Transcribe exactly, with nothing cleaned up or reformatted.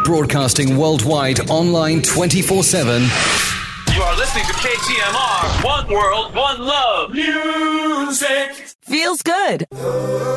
broadcasting worldwide, online twenty-four seven. You are listening to K T M R, One World, One Love. Music feels good.